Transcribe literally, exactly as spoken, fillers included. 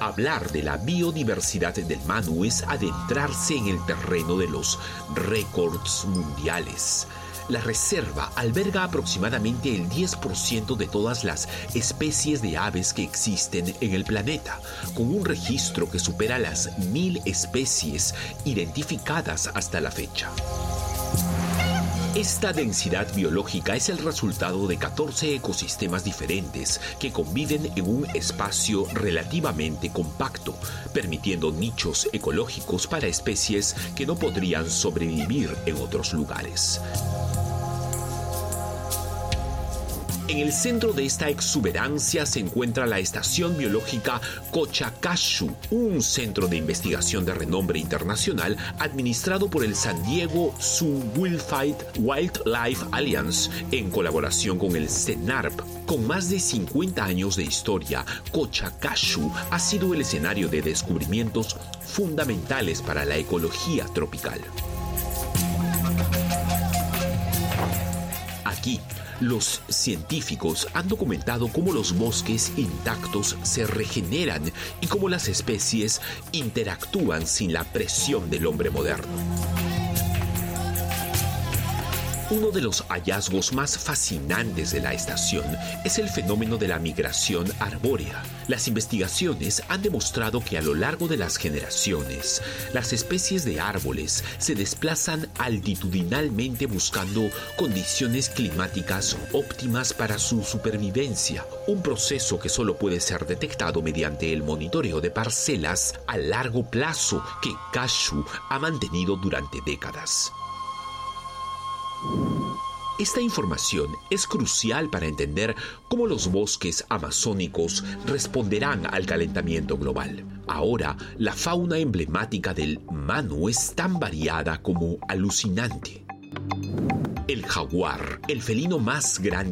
Hablar de la biodiversidad del Manu es adentrarse en el terreno de los récords mundiales. La reserva alberga aproximadamente el diez por ciento de todas las especies de aves que existen en el planeta, con un registro que supera las mil especies identificadas hasta la fecha. Esta densidad biológica es el resultado de catorce ecosistemas diferentes que conviven en un espacio relativamente compacto, permitiendo nichos ecológicos para especies que no podrían sobrevivir en otros lugares. En el centro de esta exuberancia se encuentra la Estación Biológica Cochacashu, un centro de investigación de renombre internacional administrado por el San Diego Zoo Wildlife Alliance en colaboración con el CENARP. Con más de cincuenta años de historia, Cochacashu ha sido el escenario de descubrimientos fundamentales para la ecología tropical. Aquí, los científicos han documentado cómo los bosques intactos se regeneran y cómo las especies interactúan sin la presión del hombre moderno. Uno de los hallazgos más fascinantes de la estación es el fenómeno de la migración arbórea. Las investigaciones han demostrado que a lo largo de las generaciones, las especies de árboles se desplazan altitudinalmente buscando condiciones climáticas óptimas para su supervivencia, un proceso que solo puede ser detectado mediante el monitoreo de parcelas a largo plazo que Cashu ha mantenido durante décadas. Esta información es crucial para entender cómo los bosques amazónicos responderán al calentamiento global. Ahora, la fauna emblemática del Manu es tan variada como alucinante. El jaguar, el felino más grande